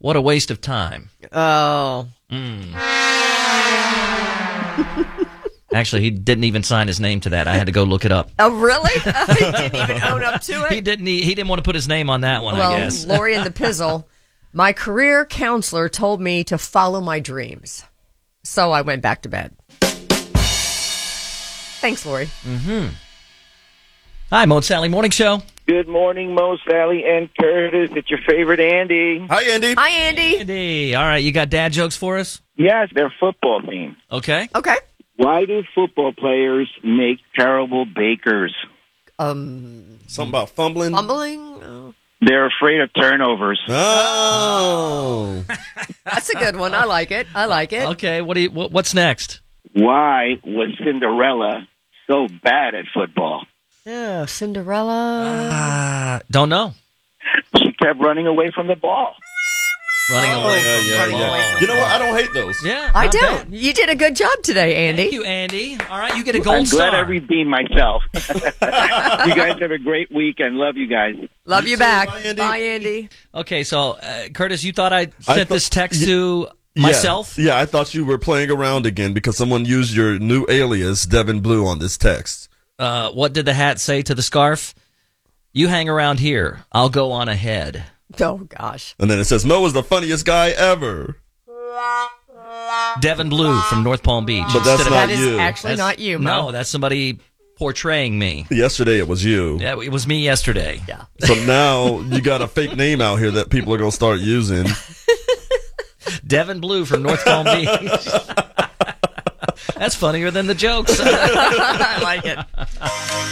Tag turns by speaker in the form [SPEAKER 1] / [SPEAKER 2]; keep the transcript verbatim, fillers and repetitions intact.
[SPEAKER 1] What a waste of time.
[SPEAKER 2] Oh.
[SPEAKER 1] Mm. Actually, he didn't even sign his name to that. I had to go look it up.
[SPEAKER 2] Oh, really? He didn't even own up to it?
[SPEAKER 1] He didn't. He, he didn't want to put his name on that one,
[SPEAKER 2] well,
[SPEAKER 1] I guess.
[SPEAKER 2] Lori and the Pizzle, my career counselor told me to follow my dreams. So I went back to bed. Thanks, Lori.
[SPEAKER 1] Mm-hmm. Hi, Mo and Sally Morning Show.
[SPEAKER 3] Good morning, Mo, Sally, and Curtis. It's your favorite Andy.
[SPEAKER 4] Hi, Andy.
[SPEAKER 2] Hi, Andy.
[SPEAKER 1] Andy. All right, you got dad jokes for us?
[SPEAKER 3] Yes, they're football themed.
[SPEAKER 1] Okay.
[SPEAKER 2] Okay.
[SPEAKER 3] Why do football players make terrible bakers?
[SPEAKER 2] Um,
[SPEAKER 4] Something about fumbling.
[SPEAKER 2] Fumbling? Oh.
[SPEAKER 3] They're afraid of turnovers.
[SPEAKER 4] Oh.
[SPEAKER 2] That's a good one. I like it. I like it.
[SPEAKER 1] Okay, what do you, what, what's next?
[SPEAKER 3] Why was Cinderella so bad at football?
[SPEAKER 2] Yeah, Cinderella.
[SPEAKER 1] Uh, don't know.
[SPEAKER 3] She kept running away from the ball.
[SPEAKER 1] Running
[SPEAKER 4] Oh,
[SPEAKER 1] away.
[SPEAKER 4] yeah,
[SPEAKER 1] from
[SPEAKER 4] yeah,
[SPEAKER 1] the
[SPEAKER 4] yeah.
[SPEAKER 1] ball.
[SPEAKER 4] You know what? I don't hate those.
[SPEAKER 1] Yeah,
[SPEAKER 2] I
[SPEAKER 1] not
[SPEAKER 2] do.
[SPEAKER 1] bad.
[SPEAKER 2] You did a good job today, Andy.
[SPEAKER 1] Thank you, Andy. All right, you get a gold
[SPEAKER 3] I'm glad
[SPEAKER 1] star.
[SPEAKER 3] I redeemed myself. You guys have a great weekend. Love you guys.
[SPEAKER 2] Love
[SPEAKER 4] You
[SPEAKER 2] you
[SPEAKER 4] too.
[SPEAKER 2] back.
[SPEAKER 4] Bye, Andy.
[SPEAKER 2] Bye, Andy.
[SPEAKER 1] Okay, so uh, Curtis, you thought I
[SPEAKER 4] I
[SPEAKER 1] sent
[SPEAKER 4] thought-
[SPEAKER 1] this text
[SPEAKER 4] Yeah.
[SPEAKER 1] to
[SPEAKER 4] Yeah.
[SPEAKER 1] myself?
[SPEAKER 4] Yeah, I thought you were playing around again because someone used your new alias, Devin Blue, on this text.
[SPEAKER 1] Uh, what did the hat say to the scarf? You hang around here. I'll go on ahead.
[SPEAKER 2] Oh, gosh.
[SPEAKER 4] And then it says, Mo is the funniest guy ever.
[SPEAKER 1] Devin Blue from North Palm Beach.
[SPEAKER 4] But that's
[SPEAKER 1] Instead of-
[SPEAKER 4] not
[SPEAKER 2] That is
[SPEAKER 4] you.
[SPEAKER 2] actually
[SPEAKER 1] that's-
[SPEAKER 2] not you, Mo.
[SPEAKER 1] No, that's somebody portraying me.
[SPEAKER 4] Yesterday it was you.
[SPEAKER 1] Yeah, it was me yesterday.
[SPEAKER 2] Yeah.
[SPEAKER 4] So now you got a fake name out here that people are going to start using.
[SPEAKER 1] Devin Blue from North Palm Beach. That's funnier than the jokes.
[SPEAKER 2] I like it.